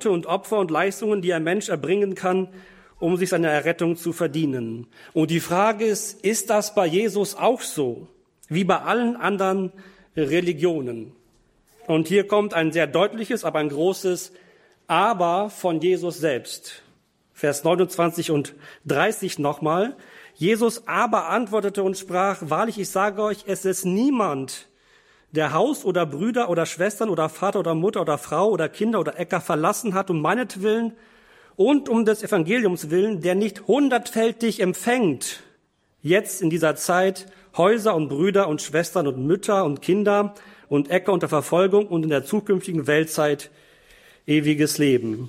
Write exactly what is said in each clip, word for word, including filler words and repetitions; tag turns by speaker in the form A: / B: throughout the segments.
A: und Opfer und Leistungen, die ein Mensch erbringen kann, um sich seine Errettung zu verdienen. Und die Frage ist, ist das bei Jesus auch so, wie bei allen anderen Religionen? Und hier kommt ein sehr deutliches, aber ein großes Aber von Jesus selbst. Vers neunundzwanzig und dreißig nochmal. Jesus aber antwortete und sprach, wahrlich, ich sage euch, es ist niemand, der Haus oder Brüder oder Schwestern oder Vater oder Mutter oder Frau oder Kinder oder Äcker verlassen hat, um meinetwillen und um des Evangeliums willen, der nicht hundertfältig empfängt, jetzt in dieser Zeit Häuser und Brüder und Schwestern und Mütter und Kinder und Äcker unter Verfolgung und in der zukünftigen Weltzeit ewiges Leben.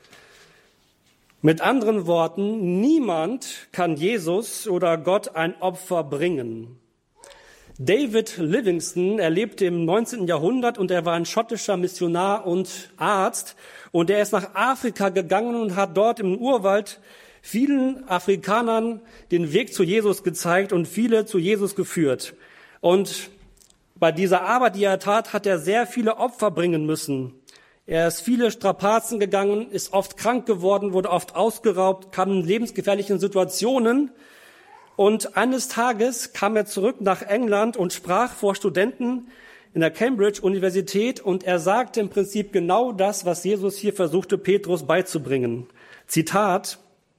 A: Mit anderen Worten, niemand kann Jesus oder Gott ein Opfer bringen. David Livingstone, er lebte im neunzehnten Jahrhundert und er war ein schottischer Missionar und Arzt. Und er ist nach Afrika gegangen und hat dort im Urwald vielen Afrikanern den Weg zu Jesus gezeigt und viele zu Jesus geführt. Und bei dieser Arbeit, die er tat, hat er sehr viele Opfer bringen müssen. Er ist viele Strapazen gegangen, ist oft krank geworden, wurde oft ausgeraubt, kam in lebensgefährlichen Situationen. Und eines Tages kam er zurück nach England und sprach vor Studenten in der Cambridge-Universität und er sagte im Prinzip genau das, was Jesus hier versuchte, Petrus beizubringen. Zitat,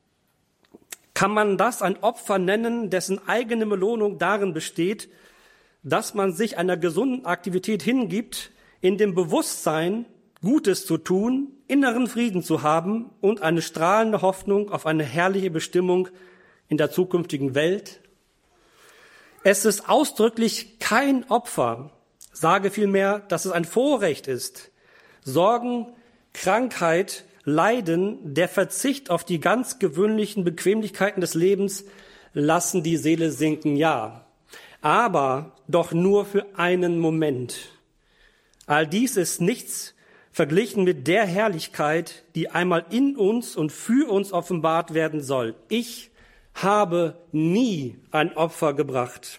A: kann man das ein Opfer nennen, dessen eigene Belohnung darin besteht, dass man sich einer gesunden Aktivität hingibt, in dem Bewusstsein, Gutes zu tun, inneren Frieden zu haben und eine strahlende Hoffnung auf eine herrliche Bestimmung in der zukünftigen Welt? Es ist ausdrücklich kein Opfer, sage vielmehr, dass es ein Vorrecht ist. Sorgen, Krankheit, Leiden, der Verzicht auf die ganz gewöhnlichen Bequemlichkeiten des Lebens lassen die Seele sinken, ja. Aber doch nur für einen Moment. All dies ist nichts verglichen mit der Herrlichkeit, die einmal in uns und für uns offenbart werden soll. Ich habe nie ein Opfer gebracht.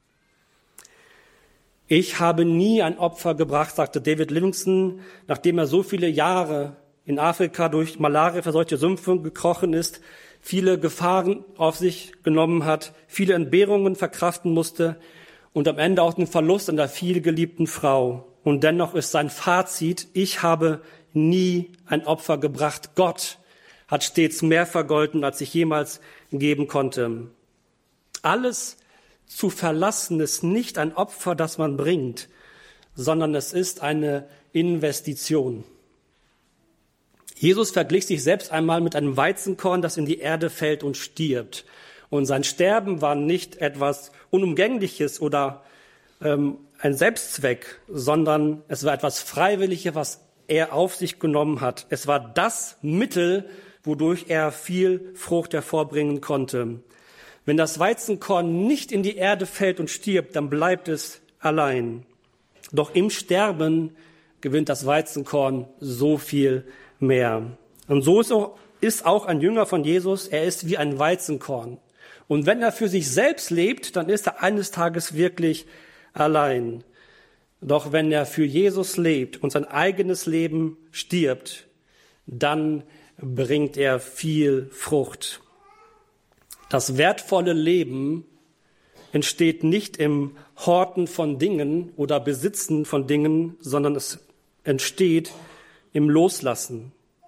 A: Ich habe nie ein Opfer gebracht, sagte David Livingstone, nachdem er so viele Jahre in Afrika durch Malaria verseuchte Sümpfe gekrochen ist, viele Gefahren auf sich genommen hat, viele Entbehrungen verkraften musste und am Ende auch den Verlust einer vielgeliebten Frau. Und dennoch ist sein Fazit, ich habe nie ein Opfer gebracht. Gott hat stets mehr vergolten, als ich jemals geben konnte. Alles zu verlassen ist nicht ein Opfer, das man bringt, sondern es ist eine Investition. Jesus verglich sich selbst einmal mit einem Weizenkorn, das in die Erde fällt und stirbt. Und sein Sterben war nicht etwas Unumgängliches oder ähm, ein Selbstzweck, sondern es war etwas Freiwilliges, was er auf sich genommen hat. Es war das Mittel, wodurch er viel Frucht hervorbringen konnte. Wenn das Weizenkorn nicht in die Erde fällt und stirbt, dann bleibt es allein. Doch im Sterben gewinnt das Weizenkorn so viel mehr. Und so ist auch, ist auch ein Jünger von Jesus, er ist wie ein Weizenkorn. Und wenn er für sich selbst lebt, dann ist er eines Tages wirklich allein. Doch wenn er für Jesus lebt und sein eigenes Leben stirbt, dann bringt er viel Frucht. Das wertvolle Leben entsteht nicht im Horten von Dingen oder Besitzen von Dingen, sondern es entsteht im Loslassen.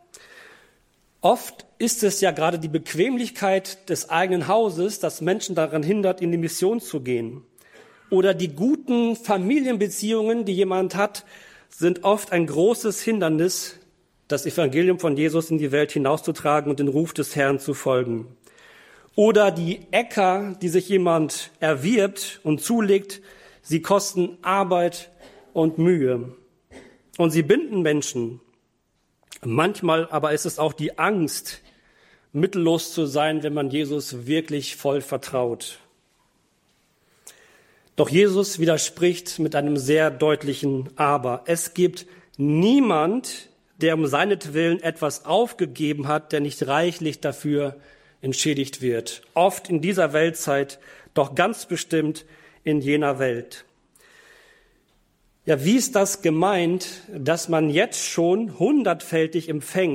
A: Oft ist es ja gerade die Bequemlichkeit des eigenen Hauses, das Menschen daran hindert, in die Mission zu gehen. Oder die guten Familienbeziehungen, die jemand hat, sind oft ein großes Hindernis, das Evangelium von Jesus in die Welt hinauszutragen und den Ruf des Herrn zu folgen. Oder die Äcker, die sich jemand erwirbt und zulegt, sie kosten Arbeit und Mühe. Und sie binden Menschen. Manchmal aber ist es auch die Angst, mittellos zu sein, wenn man Jesus wirklich voll vertraut. Doch Jesus widerspricht mit einem sehr deutlichen Aber. Es gibt niemand, der um seinetwillen etwas aufgegeben hat, der nicht reichlich dafür entschädigt wird. Oft in dieser Weltzeit, doch ganz bestimmt in jener Welt. Ja, wie ist das gemeint, dass man jetzt schon hundertfältig empfängt?